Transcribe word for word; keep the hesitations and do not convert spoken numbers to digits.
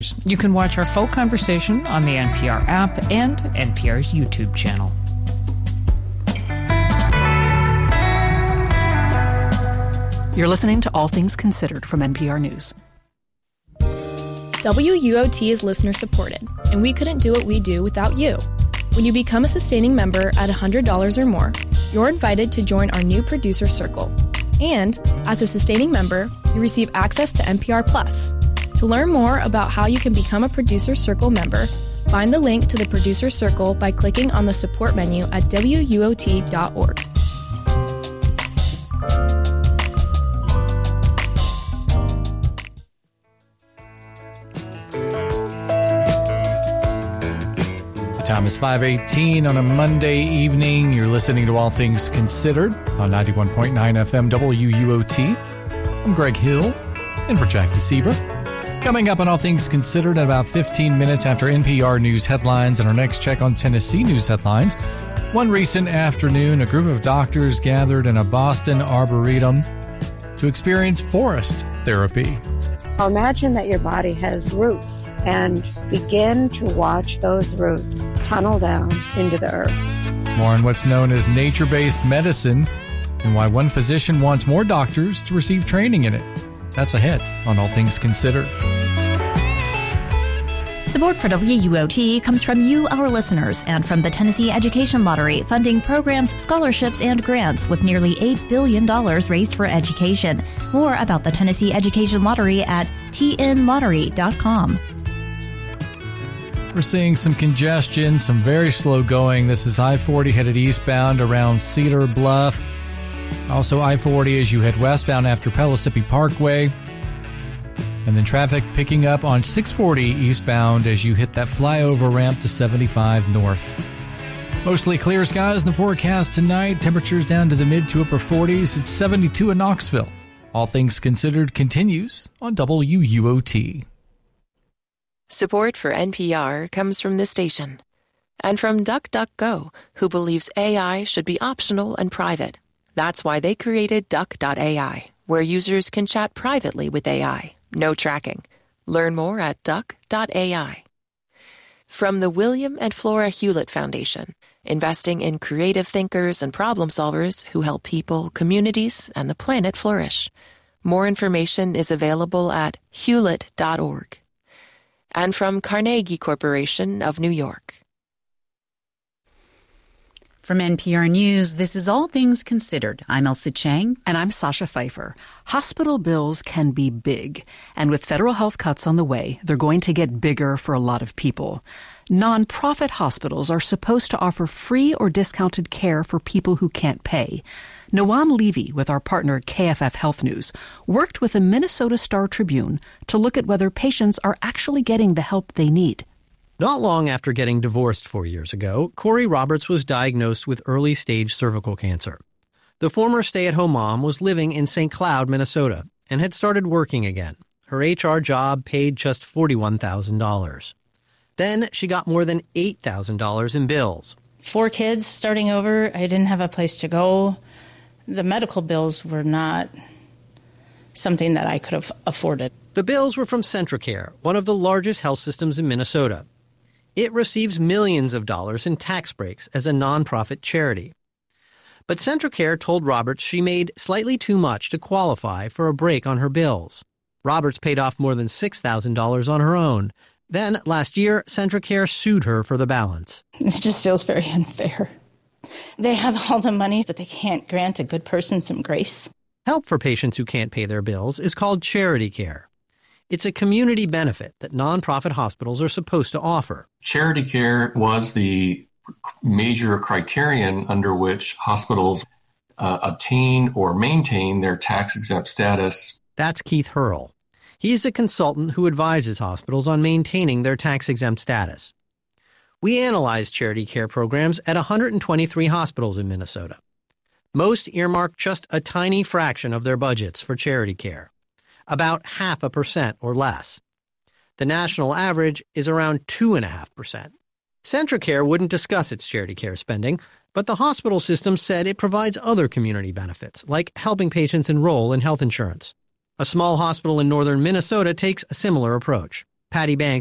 You can watch our full conversation on the N P R app and N P R's YouTube channel. You're listening to All Things Considered from N P R News. W U O T is listener supported, and we couldn't do what we do without you. When you become a sustaining member at one hundred dollars or more, you're invited to join our new producer circle. And as a sustaining member, you receive access to N P R Plus. To learn more about how you can become a Producer Circle member, find the link to the Producer Circle by clicking on the support menu at W U O T dot org. The time is five eighteen on a Monday evening. You're listening to All Things Considered on ninety-one point nine F M W U O T. I'm Greg Hill, and for Jackie Sieber. Coming up on All Things Considered at about fifteen minutes after N P R News headlines and our next check on Tennessee news headlines. One recent afternoon, a group of doctors gathered in a Boston arboretum to experience forest therapy. Imagine that your body has roots and begin to watch those roots tunnel down into the earth. More on what's known as nature-based medicine and why one physician wants more doctors to receive training in it. That's ahead on All Things Considered. Support for W U O T comes from you, our listeners, and from the Tennessee Education Lottery, funding programs, scholarships, and grants with nearly eight billion dollars raised for education. More about the Tennessee Education Lottery at T N lottery dot com. We're seeing some congestion, some very slow going. This is I forty headed eastbound around Cedar Bluff. Also I forty as you head westbound after Pellissippi Parkway. And then traffic picking up on six forty eastbound as you hit that flyover ramp to seventy-five north. Mostly clear skies in the forecast tonight. Temperatures down to the mid to upper forties. It's seventy-two in Knoxville. All Things Considered continues on W U O T. Support for N P R comes from this station and from DuckDuckGo, who believes A I should be optional and private. That's why they created Duck dot A I, where users can chat privately with A I. No tracking. Learn more at Duck dot A I. From the William and Flora Hewlett Foundation, investing in creative thinkers and problem solvers who help people, communities, and the planet flourish. More information is available at hewlett dot org. And from Carnegie Corporation of New York. From N P R News, this is All Things Considered. I'm Elsa Chang. And I'm Sasha Pfeiffer. Hospital bills can be big. And with federal health cuts on the way, they're going to get bigger for a lot of people. Nonprofit hospitals are supposed to offer free or discounted care for people who can't pay. Noam Levy, with our partner K F F Health News, worked with the Minnesota Star Tribune to look at whether patients are actually getting the help they need. Not long after getting divorced four years ago, Corey Roberts was diagnosed with early-stage cervical cancer. The former stay-at-home mom was living in Saint Cloud, Minnesota, and had started working again. Her H R job paid just forty-one thousand dollars. Then she got more than eight thousand dollars in bills. Four kids starting over, I didn't have a place to go. The medical bills were not something that I could have afforded. The bills were from Centracare, one of the largest health systems in Minnesota. It receives millions of dollars in tax breaks as a nonprofit charity. But Centracare told Roberts she made slightly too much to qualify for a break on her bills. Roberts paid off more than six thousand dollars on her own. Then, last year, Centracare sued her for the balance. It just feels very unfair. They have all the money, but they can't grant a good person some grace. Help for patients who can't pay their bills is called charity care. It's a community benefit that nonprofit hospitals are supposed to offer. Charity care was the major criterion under which hospitals uh, obtain or maintain their tax-exempt status. That's Keith Hurl. He's a consultant who advises hospitals on maintaining their tax-exempt status. We analyzed charity care programs at one hundred twenty-three hospitals in Minnesota. Most earmark just a tiny fraction of their budgets for charity care, about half a percent or less. The national average is around two point five percent. Centracare wouldn't discuss its charity care spending, but the hospital system said it provides other community benefits, like helping patients enroll in health insurance. A small hospital in northern Minnesota takes a similar approach. Patty Banks